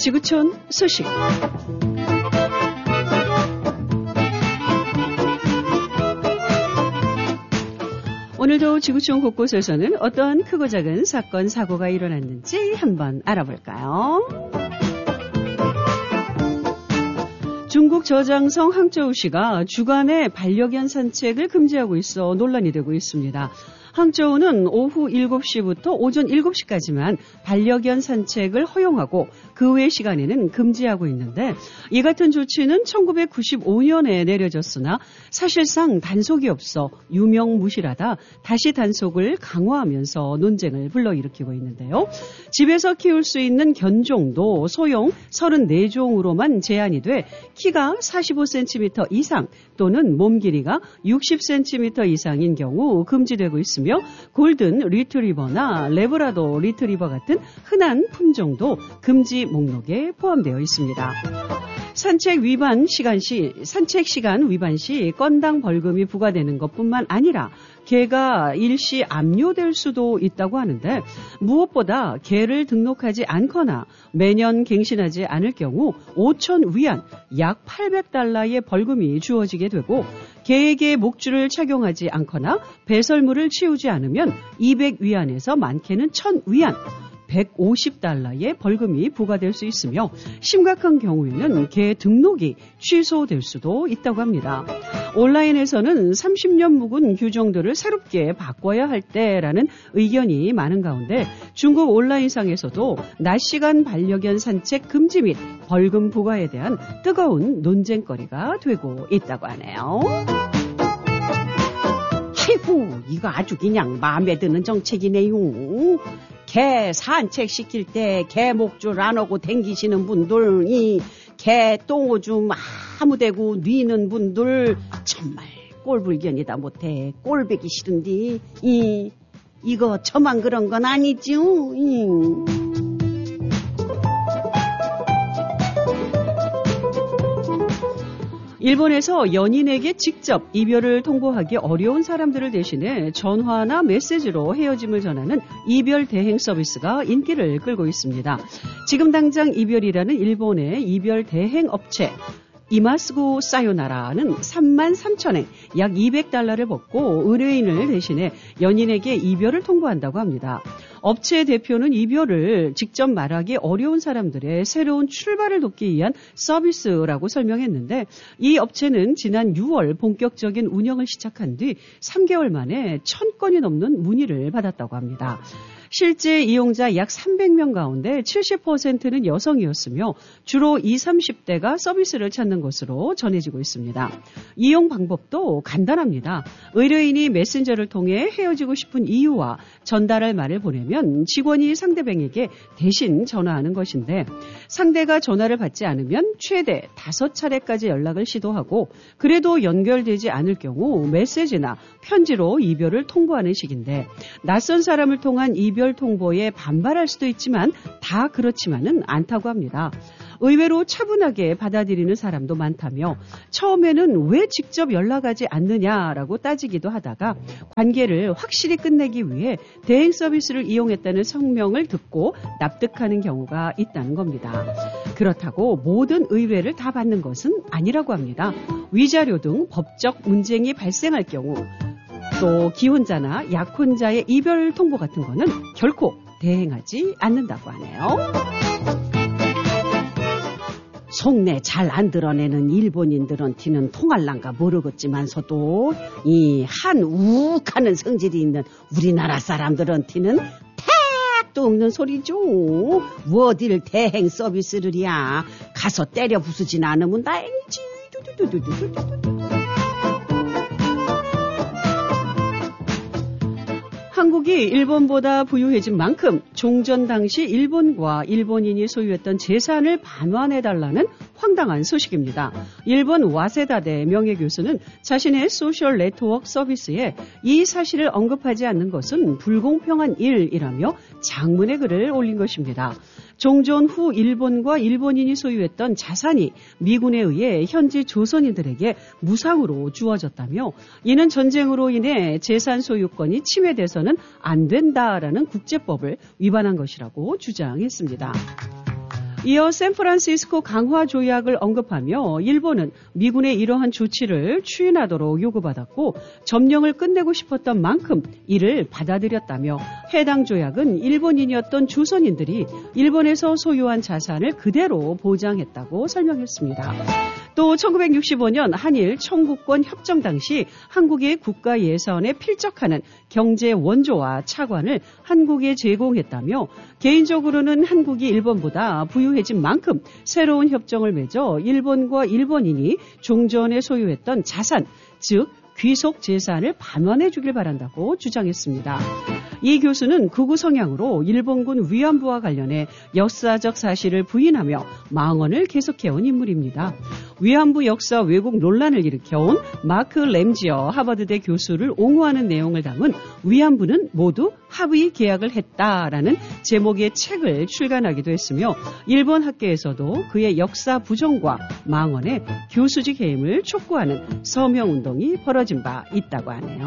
지구촌 소식. 오늘도 지구촌 곳곳에서는 어떤 크고 작은 사건, 사고가 일어났는지 한번 알아볼까요? 중국 저장성 항저우시가 주간에 반려견 산책을 금지하고 있어 논란이 되고 있습니다. 항저우는 오후 7시부터 오전 7시까지만 반려견 산책을 허용하고 그 외 시간에는 금지하고 있는데 이 같은 조치는 1995년에 내려졌으나 사실상 단속이 없어 유명무실하다 다시 단속을 강화하면서 논쟁을 불러일으키고 있는데요. 집에서 키울 수 있는 견종도 소형 34종으로만 제한이 돼 키가 45cm 이상 또는 몸 길이가 60cm 이상인 경우 금지되고 있습니다. 골든 리트리버나 레브라도 리트리버 같은 흔한 품종도 금지 목록에 포함되어 있습니다. 산책 시간 위반 시 건당 벌금이 부과되는 것뿐만 아니라 개가 일시 압류될 수도 있다고 하는데 무엇보다 개를 등록하지 않거나 매년 갱신하지 않을 경우 5천 위안 약 $800의 벌금이 주어지게 되고 개에게 목줄을 착용하지 않거나 배설물을 치우지 않으면 200위안에서 많게는 1000위안 $150의 벌금이 부과될 수 있으며 심각한 경우에는 개 등록이 취소될 수도 있다고 합니다. 온라인에서는 30년 묵은 규정들을 새롭게 바꿔야 할 때라는 의견이 많은 가운데 중국 온라인상에서도 낮 시간 반려견 산책 금지 및 벌금 부과에 대한 뜨거운 논쟁거리가 되고 있다고 하네요. 아이고, 이거 아주 그냥 마음에 드는 정책이네요. 개 산책시킬 때 개 목줄 안 하고 댕기시는 분들, 이 개 똥오줌 아무 데고 뉘는 분들 정말 꼴불견이다 못해 꼴배기 싫은디 이거 저만 그런 건 아니죠. 일본에서 연인에게 직접 이별을 통보하기 어려운 사람들을 대신해 전화나 메시지로 헤어짐을 전하는 이별 대행 서비스가 인기를 끌고 있습니다. 지금 당장 이별이라는 일본의 이별 대행 업체 이마스고 사요나라는 33,000엔 약 $200를 받고 의뢰인을 대신해 연인에게 이별을 통보한다고 합니다. 업체 대표는 이별을 직접 말하기 어려운 사람들의 새로운 출발을 돕기 위한 서비스라고 설명했는데 이 업체는 지난 6월 본격적인 운영을 시작한 뒤 3개월 만에 1,000건이 넘는 문의를 받았다고 합니다. 실제 이용자 약 300명 가운데 70%는 여성이었으며 주로 20, 30대가 서비스를 찾는 것으로 전해지고 있습니다. 이용 방법도 간단합니다. 의뢰인이 메신저를 통해 헤어지고 싶은 이유와 전달할 말을 보내면 직원이 상대방에게 대신 전화하는 것인데 상대가 전화를 받지 않으면 최대 5차례까지 연락을 시도하고 그래도 연결되지 않을 경우 메시지나 편지로 이별을 통보하는 식인데 낯선 사람을 통한 이별 통보에 반발할 수도 있지만 다 그렇지만은 않다고 합니다. 의외로 차분하게 받아들이는 사람도 많다며 처음에는 왜 직접 연락하지 않느냐라고 따지기도 하다가 관계를 확실히 끝내기 위해 대행 서비스를 이용했다는 성명을 듣고 납득하는 경우가 있다는 겁니다. 그렇다고 모든 의뢰를 다 받는 것은 아니라고 합니다. 위자료 등 법적 문쟁이 발생할 경우 또 기혼자나 약혼자의 이별 통보 같은 거는 결코 대행하지 않는다고 하네요. 속내 잘 안 드러내는 일본인들한테는 통할란가 모르겠지만서도 이 한욱하는 성질이 있는 우리나라 사람들한테는 택도 없는 소리죠. 어딜 대행 서비스를이야. 가서 때려 부수진 않으면 다행이지. 한국이 일본보다 부유해진 만큼 종전 당시 일본과 일본인이 소유했던 재산을 반환해달라는 황당한 소식입니다. 일본 와세다대 명예교수는 자신의 소셜 네트워크 서비스에 이 사실을 언급하지 않는 것은 불공평한 일이라며 장문의 글을 올린 것입니다. 종전 후 일본과 일본인이 소유했던 자산이 미군에 의해 현지 조선인들에게 무상으로 주어졌다며 이는 전쟁으로 인해 재산 소유권이 침해돼서는 안 된다라는 국제법을 위반한 것이라고 주장했습니다. 이어 샌프란시스코 강화 조약을 언급하며 일본은 미군의 이러한 조치를 추인하도록 요구받았고 점령을 끝내고 싶었던 만큼 이를 받아들였다며 해당 조약은 일본인이었던 조선인들이 일본에서 소유한 자산을 그대로 보장했다고 설명했습니다. 또 1965년 한일 청구권 협정 당시 한국의 국가 예산에 필적하는 경제 원조와 차관을 한국에 제공했다며 개인적으로는 한국이 일본보다 부유해진 만큼 새로운 협정을 맺어 일본과 일본인이 종전에 소유했던 자산, 즉 귀속 재산을 반환해 주길 바란다고 주장했습니다. 이 교수는 극우 성향으로 일본군 위안부와 관련해 역사적 사실을 부인하며 망언을 계속해온 인물입니다. 위안부 역사 왜곡 논란을 일으켜온 마크 램지어 하버드대 교수를 옹호하는 내용을 담은 위안부는 모두 합의 계약을 했다라는 제목의 책을 출간하기도 했으며 일본 학계에서도 그의 역사 부정과 망언에 교수직 해임을 촉구하는 서명운동이 벌어진 바 있다고 하네요.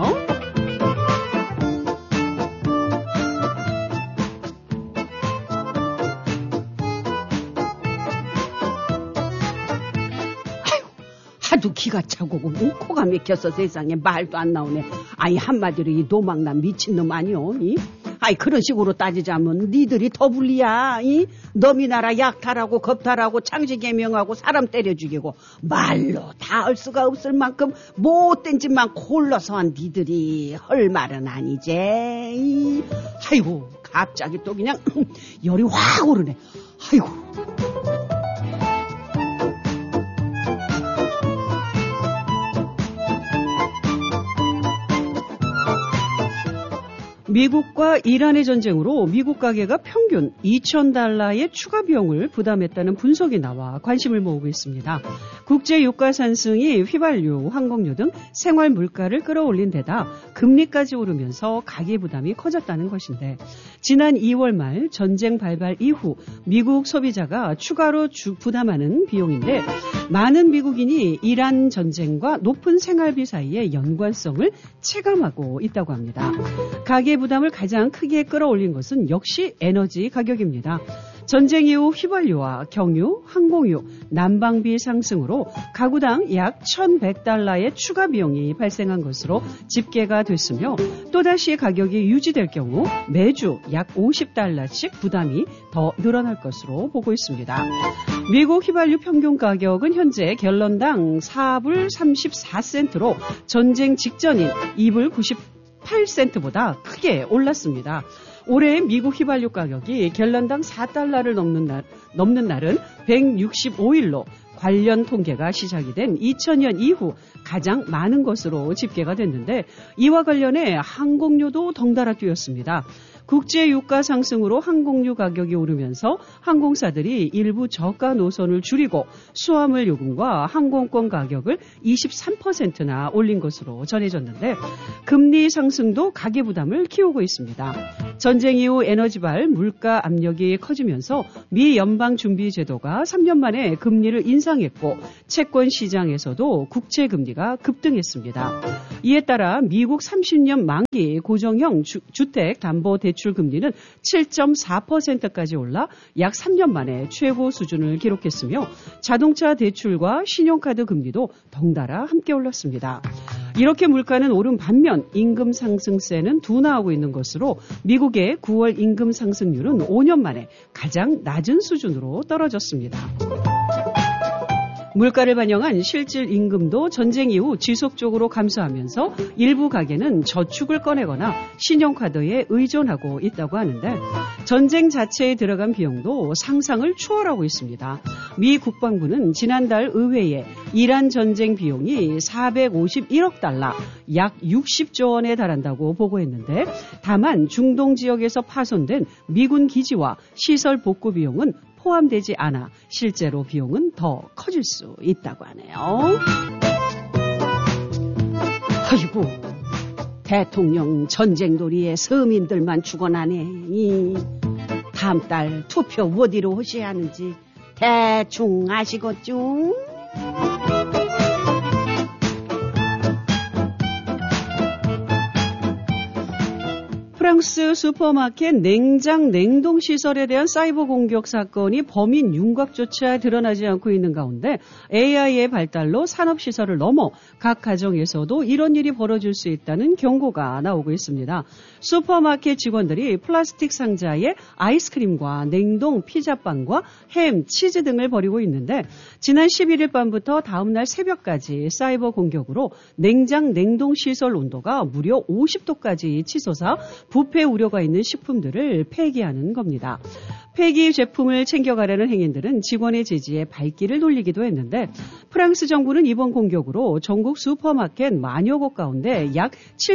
하도 기가 차고 코가 막혀서 세상에 말도 안 나오네. 아이 한마디로 이 노망난 미친놈 아니오. 아이 그런 식으로 따지자면 니들이 더 불리야. 너미 나라 약탈하고 겁탈하고 창시개명하고 사람 때려 죽이고 말로 다 할 수가 없을 만큼 못된 짓만 골라서 한 니들이 헐 말은 아니지. 아이고 갑자기 또 그냥 열이 확 오르네. 아이고. 미국과 이란의 전쟁으로 미국 가계가 평균 $2,000의 추가 비용을 부담했다는 분석이 나와 관심을 모으고 있습니다. 국제 유가 산승이 휘발유, 항공료 등 생활 물가를 끌어올린 데다 금리까지 오르면서 가계 부담이 커졌다는 것인데 지난 2월 말 전쟁 발발 이후 미국 소비자가 추가로 부담하는 비용인데 많은 미국인이 이란 전쟁과 높은 생활비 사이의 연관성을 체감하고 있다고 합니다. 가계 부담을 가장 크게 끌어올린 것은 역시 에너지 가격입니다. 전쟁 이후 휘발유와 경유, 항공유, 난방비 상승으로 가구당 약 $1,100의 추가 비용이 발생한 것으로 집계가 됐으며 또다시 가격이 유지될 경우 매주 약 $50씩 부담이 더 늘어날 것으로 보고 있습니다. 미국 휘발유 평균 가격은 현재 갤런당 4불 34센트로 전쟁 직전인 2불 98센트보다 크게 올랐습니다. 올해 미국 휘발유 가격이 갤런당 $4를 넘는 날은 165일로 관련 통계가 시작이 된 2000년 이후 가장 많은 것으로 집계가 됐는데 이와 관련해 항공료도 덩달아 뛰었습니다. 국제 유가 상승으로 항공유 가격이 오르면서 항공사들이 일부 저가 노선을 줄이고 수화물 요금과 항공권 가격을 23%나 올린 것으로 전해졌는데 금리 상승도 가계 부담을 키우고 있습니다. 전쟁 이후 에너지발 물가 압력이 커지면서 미 연방준비제도가 3년 만에 금리를 인상했고 채권 시장에서도 국채 금리가 급등했습니다. 이에 따라 미국 30년 만기 고정형 주택담보대출 금리는 7.4%까지 올라 약 3년 만에 최고 수준을 기록했으며 자동차 대출과 신용카드 금리도 덩달아 함께 올랐습니다. 이렇게 물가는 오른 반면 임금 상승세는 둔화하고 있는 것으로 미국의 9월 임금 상승률은 5년 만에 가장 낮은 수준으로 떨어졌습니다. 물가를 반영한 실질 임금도 전쟁 이후 지속적으로 감소하면서 일부 가게는 저축을 꺼내거나 신용카드에 의존하고 있다고 하는데 전쟁 자체에 들어간 비용도 상상을 초월하고 있습니다. 미 국방부는 지난달 의회에 이란 전쟁 비용이 $451억, 약 60조 원에 달한다고 보고했는데 다만 중동 지역에서 파손된 미군 기지와 시설 복구 비용은 포함되지 않아 실제로 비용은 더 커질 수 있다고 하네요. 아이고, 대통령 전쟁놀이에 서민들만 죽어나네. 다음 달 투표 어디로 하셔야 하는지 대충 아시겠죠? 프랑스 슈퍼마켓 냉장 냉동 시설에 대한 사이버 공격 사건이 범인 윤곽조차 드러나지 않고 있는 가운데 AI의 발달로 산업 시설을 넘어 각 가정에서도 이런 일이 벌어질 수 있다는 경고가 나오고 있습니다. 슈퍼마켓 직원들이 플라스틱 상자에 아이스크림과 냉동 피자빵과 햄, 치즈 등을 버리고 있는데 지난 11일 밤부터 다음날 새벽까지 사이버 공격으로 냉장 냉동 시설 온도가 무려 50도까지 치솟아 부패 우려가 있는 식품들을 폐기하는 겁니다. 폐기 제품을 챙겨가려는 행인들은 직원의 제지에 발길을 돌리기도 했는데 프랑스 정부는 이번 공격으로 전국 슈퍼마켓 만여 곳 가운데 약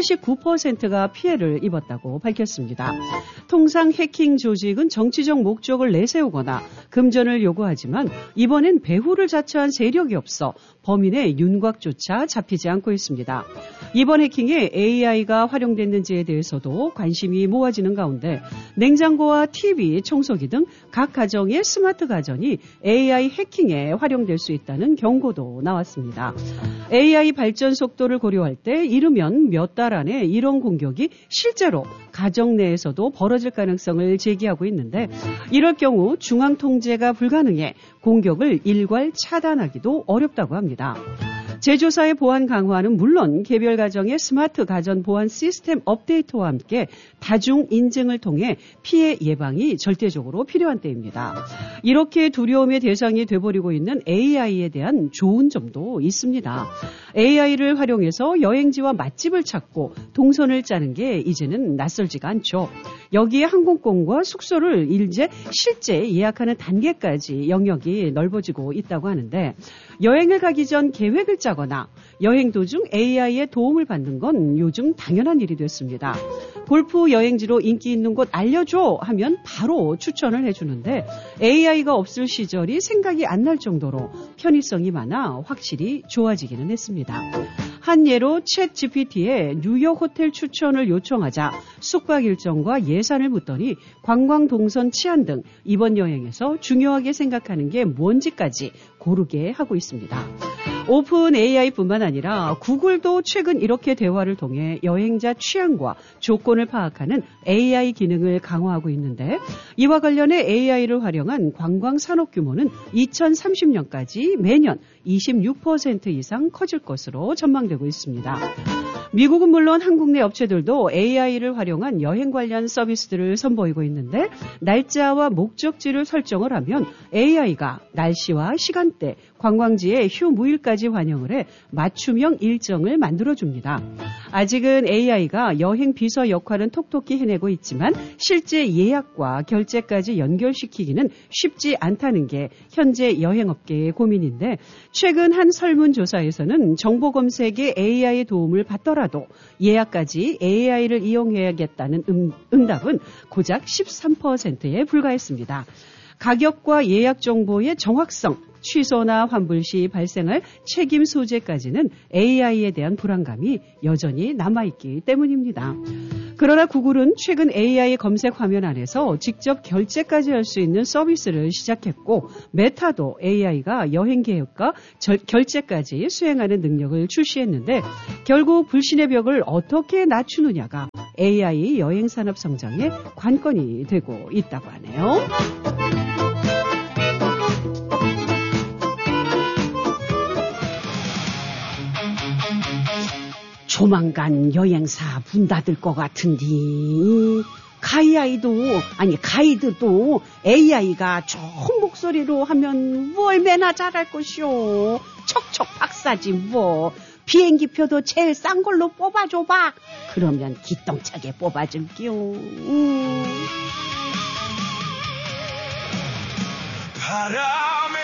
79%가 피해를 입었다고 밝혔습니다. 통상 해킹 조직은 정치적 목적을 내세우거나 금전을 요구하지만 이번엔 배후를 자처한 세력이 없어 범인의 윤곽조차 잡히지 않고 있습니다. 이번 해킹에 AI가 활용됐는지에 대해서도 관심이 모아지는 가운데 냉장고와 TV, 청소기 등 각 가정의 스마트 가전이 AI 해킹에 활용될 수 있다는 경고도 나왔습니다. AI 발전 속도를 고려할 때 이르면 몇 달 안에 이런 공격이 실제로 가정 내에서도 벌어질 가능성을 제기하고 있는데 이럴 경우 중앙 통제가 불가능해 공격을 일괄 차단하기도 어렵다고 합니다. 제조사의 보안 강화는 물론 개별 가정의 스마트 가전 보안 시스템 업데이트와 함께 다중 인증을 통해 피해 예방이 절대적으로 필요한 때입니다. 이렇게 두려움의 대상이 돼버리고 있는 AI에 대한 좋은 점도 있습니다. AI를 활용해서 여행지와 맛집을 찾고 동선을 짜는 게 이제는 낯설지가 않죠. 여기에 항공권과 숙소를 이제 실제 예약하는 단계까지 영역이 넓어지고 있다고 하는데 여행을 가기 전 계획을 짜거나 여행 도중 AI의 도움을 받는 건 요즘 당연한 일이 됐습니다. 골프 여행지로 인기 있는 곳 알려줘 하면 바로 추천을 해주는데 AI가 없을 시절이 생각이 안 날 정도로 편의성이 많아 확실히 좋아지기는 했습니다. 한 예로 챗 GPT에 뉴욕 호텔 추천을 요청하자 숙박 일정과 예산을 묻더니 관광 동선 치안 등 이번 여행에서 중요하게 생각하는 게 뭔지까지 고르게 하고 있습니다. 오픈 AI뿐만 아니라 구글도 최근 이렇게 대화를 통해 여행자 취향과 조건을 파악하는 AI 기능을 강화하고 있는데 이와 관련해 AI를 활용한 관광 산업 규모는 2030년까지 매년 26% 이상 커질 것으로 전망되고 있습니다. 미국은 물론 한국 내 업체들도 AI를 활용한 여행 관련 서비스들을 선보이고 있는데 날짜와 목적지를 설정을 하면 AI가 날씨와 시간대, 관광지의 휴무일까지 반영을 해 맞춤형 일정을 만들어줍니다. 아직은 AI가 여행 비서 역할은 톡톡히 해내고 있지만 실제 예약과 결제까지 연결시키기는 쉽지 않다는 게 현재 여행업계의 고민인데 최근 한 설문조사에서는 정보 검색에 AI의 도움을 받더라도 예약까지 AI를 이용해야겠다는 응답은 고작 13%에 불과했습니다. 가격과 예약 정보의 정확성, 취소나 환불 시 발생할 책임 소재까지는 AI에 대한 불안감이 여전히 남아있기 때문입니다. 그러나 구글은 최근 AI 검색 화면 안에서 직접 결제까지 할 수 있는 서비스를 시작했고 메타도 AI가 여행 계획과 결제까지 수행하는 능력을 출시했는데 결국 불신의 벽을 어떻게 낮추느냐가 AI 여행 산업 성장의 관건이 되고 있다고 하네요. 조만간 여행사 문 닫을 것 같은데 가이드도 AI가 좋은 목소리로 하면 얼마나 잘할 것이오. 척척 박사지 뭐. 비행기표도 제일 싼 걸로 뽑아줘봐. 그러면 기똥차게 뽑아줄게요. 바람에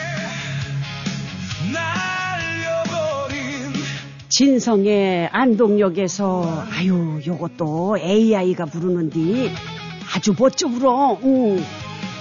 진성의 안동역에서 요것도 AI가 부르는디 아주 멋져 불어.